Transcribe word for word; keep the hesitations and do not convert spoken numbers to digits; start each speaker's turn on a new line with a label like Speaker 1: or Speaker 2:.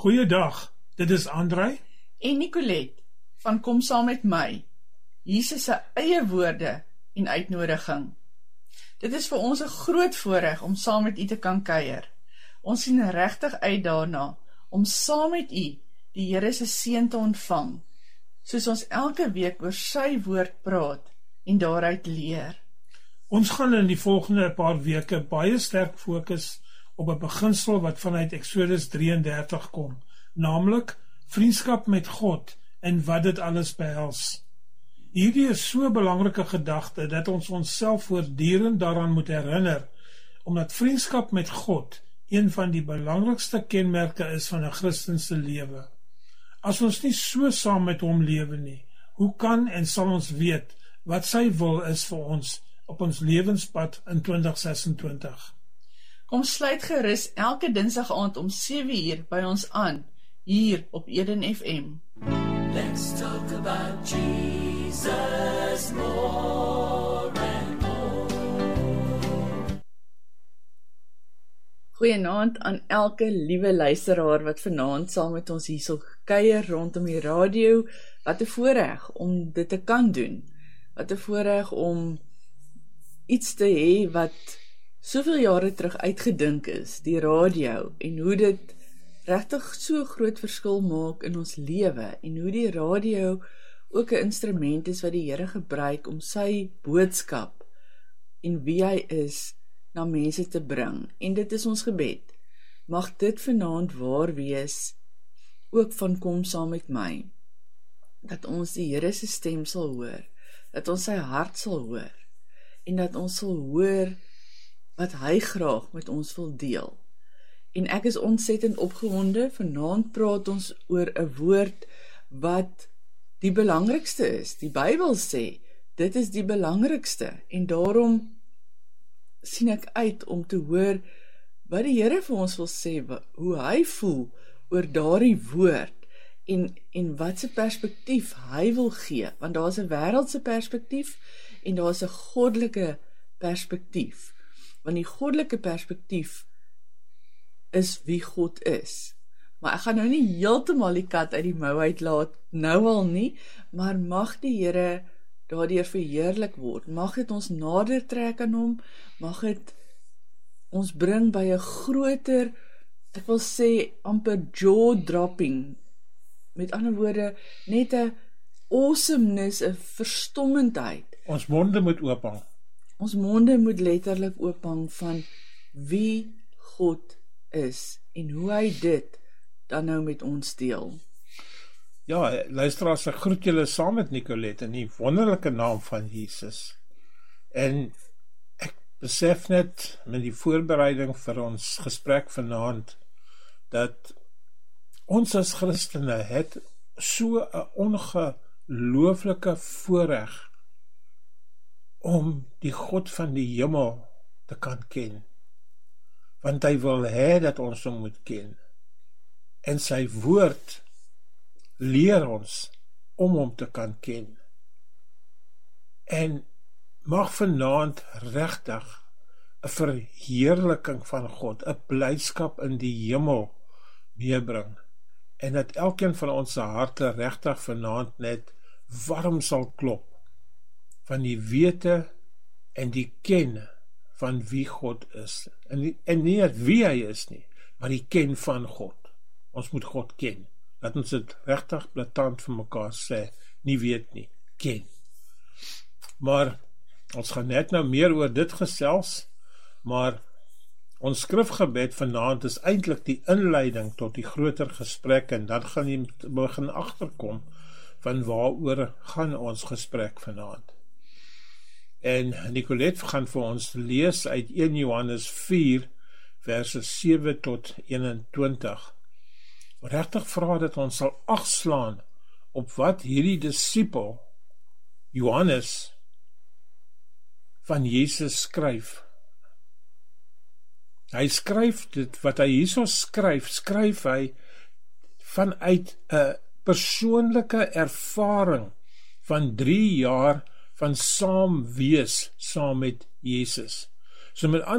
Speaker 1: Goeiedag, dit is André
Speaker 2: en Nicolette van Kom Saam Met My, Jesus se eie woorde en uitnodiging. Dit is vir ons 'n groot voorreg om saam met u te kan kuier. Ons sien regtig uit daarna om saam met u die Here se seën te ontvang, soos ons elke week oor sy woord praat en daaruit leer.
Speaker 1: Ons gaan in die volgende paar weke baie sterk fokus op 'n beginsel wat vanuit Exodus drieëndertig kom, naamlik vriendskap met God en wat dit alles behels. Hierdie is so 'n belangrike gedagte dat ons onsself voortdurend daaraan moet herinner, omdat vriendskap met God een van die belangrikste kenmerke is van 'n Christelike lewe. As ons nie so saam met hom lewe nie, hoe kan en sal ons weet wat sy wil is vir ons op ons lewenspad in twintig sesentwintig?
Speaker 2: Kom sluit gerus elke dinsdag aand om sewe uur by ons aan, hier op Eden F M.
Speaker 3: Let's talk about Jesus more and more.
Speaker 2: Goeienaand aan elke liewe luisteraar wat vanaand saam met ons hierso kuier rondom die radio. Wat 'n voorreg om dit te kan doen. Wat 'n voorreg om iets te hê wat soveel jare terug uitgedink is, die radio, en hoe dit regtig so groot verskil maak in ons lewe, en hoe die radio ook 'n instrument is wat die Here gebruik om sy boodskap en wie hy is na mense te bring. En dit is ons gebed. Mag dit vanaand waar wees, ook van Kom Saam Met My, dat ons die Here se stem sal hoor, dat ons sy hart sal hoor, en dat ons sal hoor wat hy graag met ons wil deel. En ek is ontsettend opgewonde. Vanaand praat ons oor 'n woord wat die belangrikste is. Die Bybel sê, dit is die belangrikste, en daarom sien ek uit om te hoor wat die Here vir ons wil sê, hoe hy voel oor daardie woord, en, en wat se perspektief hy wil gee, want daar is 'n wêreldse perspektief, en daar is 'n goddelike perspektief. Want die goddelike perspektief is wie God is. Maar ek gaan nou nie heeltemal die kat uit die mou uitlaat, nou al nie, maar mag die Here daardeur verheerlik word. Mag dit ons nader trek aan hom, mag dit ons bring by 'n groter, ek wil sê amper jaw-dropping. Met ander woorde, net 'n awesomeness, 'n verstommendheid.
Speaker 1: Ons monde moet oophang.
Speaker 2: Ons monde moet letterlik oophang van wie God is en hoe hy dit dan nou met ons deel.
Speaker 4: Ja, luisteraars, ek groet julle saam met Nicolette in die wonderlike naam van Jesus. En ek besef net met die voorbereiding vir ons gesprek vanaand dat ons as Christene het so 'n ongelooflike voorreg om die God van die hemel te kan ken. Want hy wil hê dat ons hom moet ken. En sy woord leer ons om hom te kan ken. En mag vanaand regtig 'n verheerliking van God, 'n blydskap in die hemel meebring. En dat elkeen van ons se harte regtig vanaand net warm sal klop van die wete en die ken van wie God is. En nie, en nie net wie hy is nie, maar die ken van God. Ons moet God ken. Laat ons dit regtig blaatant vir mekaar sê, nie weet nie, ken. Maar ons gaan net nou meer oor dit gesels, maar ons skrifgebed vanaand is eintlik die inleiding tot die groter gesprek, en dan gaan jy begin agterkom van waaroor gaan ons gesprek vanaand. En Nicolette gaan vir ons lees uit eerste Johannes vier, verse sewe tot eenentwintig. Regtig vra dat ons sal agslaan op wat hierdie disipel, Johannes, van Jesus skryf. Hy skryf dit, wat hy hierso skryf, skryf hy vanuit 'n persoonlike ervaring van drie jaar van saam wees saam met Jesus. So met